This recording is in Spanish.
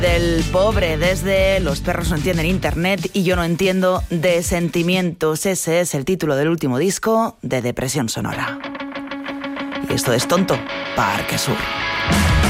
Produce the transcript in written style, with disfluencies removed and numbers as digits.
Del pobre, desde Los perros no entienden internet y yo no entiendo de sentimientos. Ese es el título del último disco de Depresión Sonora. Y esto es Tonto, Parque Sur.